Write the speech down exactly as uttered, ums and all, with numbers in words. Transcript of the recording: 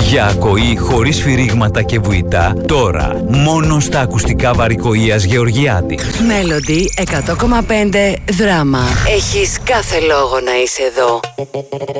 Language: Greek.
Για ακοή χωρίς σφυρίγματα και βουητά, τώρα μόνο στα ακουστικά Βαρικοείας Γεωργιάδη. Melody εκατό κόμμα πέντε δράμα. Έχεις κάθε λόγο να είσαι εδώ.